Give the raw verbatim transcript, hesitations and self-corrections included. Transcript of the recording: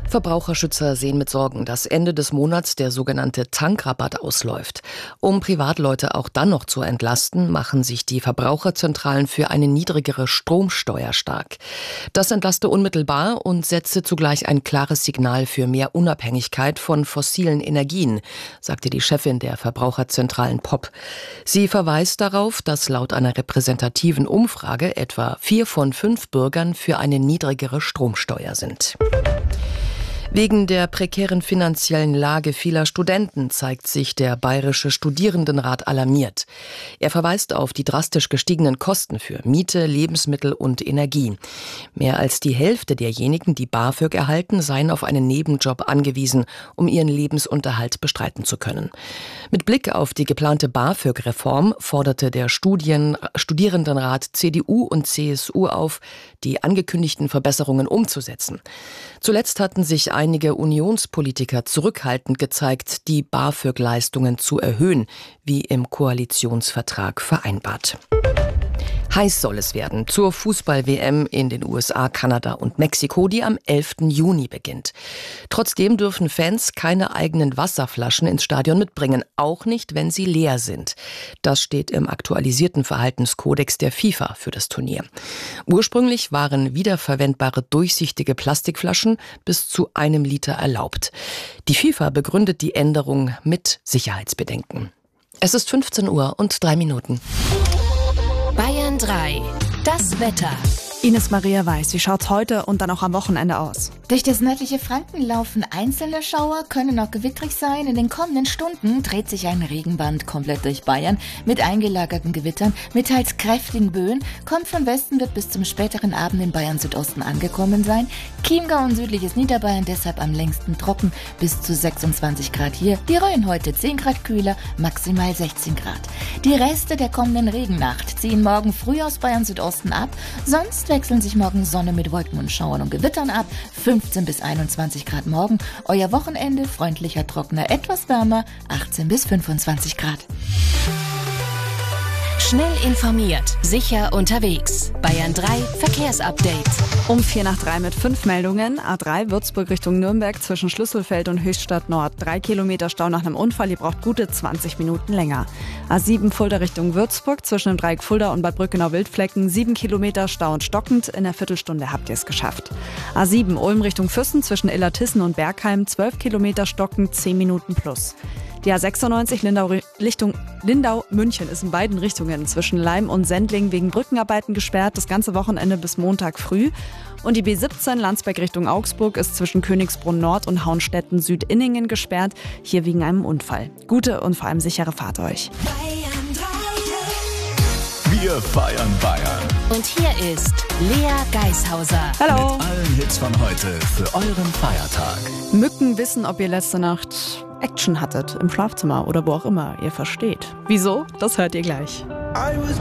Verbraucherschützer sehen mit Sorgen, dass Ende des Monats der sogenannte Tankrabatt ausläuft. Um Privatleute auch dann noch zu entlasten, machen sich die Verbraucherzentralen für eine niedrigere Stromsteuer stark. Das entlaste unmittelbar und setze zugleich ein klares Signal für mehr Unabhängigkeit von fossilen Energien, sagte die Chefin der Verbraucherzentralen P O P. Sie verweist darauf, dass laut einer repräsentativen Umfrage etwa vier von fünf Bürgern für eine niedrigere Stromsteuer sind. Wegen der prekären finanziellen Lage vieler Studenten zeigt sich der Bayerische Studierendenrat alarmiert. Er verweist auf die drastisch gestiegenen Kosten für Miete, Lebensmittel und Energie. Mehr als die Hälfte derjenigen, die BAföG erhalten, seien auf einen Nebenjob angewiesen, um ihren Lebensunterhalt bestreiten zu können. Mit Blick auf die geplante BAföG-Reform forderte der Studien- Studierendenrat C D U und C S U auf, die angekündigten Verbesserungen umzusetzen. Zuletzt hatten sich einige Unionspolitiker zurückhaltend gezeigt, die BAföG-Leistungen zu erhöhen, wie im Koalitionsvertrag vereinbart. Heiß soll es werden zur Fußball-W M in den U S A, Kanada und Mexiko, die am elften Juni beginnt. Trotzdem dürfen Fans keine eigenen Wasserflaschen ins Stadion mitbringen, auch nicht, wenn sie leer sind. Das steht im aktualisierten Verhaltenskodex der FIFA für das Turnier. Ursprünglich waren wiederverwendbare durchsichtige Plastikflaschen bis zu einem Liter erlaubt. Die FIFA begründet die Änderung mit Sicherheitsbedenken. Es ist fünfzehn Uhr und drei Minuten. Bayern drei. Das Wetter. Ines Maria Weiß, wie schaut's heute und dann auch am Wochenende aus? Durch das nördliche Franken laufen einzelne Schauer, können auch gewittrig sein. In den kommenden Stunden dreht sich ein Regenband komplett durch Bayern mit eingelagerten Gewittern, mit teils kräftigen Böen, kommt von Westen, wird bis zum späteren Abend in Bayern Südosten angekommen sein. Chiemgau und südliches Niederbayern deshalb am längsten trocken, bis zu sechsundzwanzig Grad hier. Die Rhön heute zehn Grad kühler, maximal sechzehn Grad. Die Reste der kommenden Regennacht ziehen morgen früh aus Bayern Südosten ab, sonst wechseln sich morgen Sonne mit Wolken und Schauern und Gewittern ab, fünfzehn bis einundzwanzig Grad morgen. Euer Wochenende freundlicher, trockener, etwas wärmer, achtzehn bis fünfundzwanzig Grad. Schnell informiert, sicher unterwegs. Bayern drei Verkehrsupdate. Um vier nach drei mit fünf Meldungen. A drei Würzburg Richtung Nürnberg zwischen Schlüsselfeld und Höchstadt Nord. Drei Kilometer Stau nach einem Unfall. Ihr braucht gute zwanzig Minuten länger. A sieben Fulda Richtung Würzburg zwischen dem Dreieck Fulda und Bad Brückenau-Wildflecken. Sieben Kilometer Stau und stockend. In einer Viertelstunde habt ihr es geschafft. A sieben Ulm Richtung Füssen zwischen Illertissen und Bergheim. Zwölf Kilometer stockend. Zehn Minuten plus. Die A sechsundneunzig Lindau, Richtung Lindau-München ist in beiden Richtungen zwischen Leim und Sendling wegen Brückenarbeiten gesperrt, das ganze Wochenende bis Montag früh. Und die B siebzehn Landsberg Richtung Augsburg ist zwischen Königsbrunn Nord und Hauenstetten Südinningen gesperrt, hier wegen einem Unfall. Gute und vor allem sichere Fahrt euch. Wir feiern Bayern. Und hier ist Lea Geishauser. Hallo. Mit allen Hits von heute für euren Feiertag. Mücken wissen, ob ihr letzte Nacht Action hattet im Schlafzimmer oder wo auch immer ihr versteht. Wieso? Das hört ihr gleich.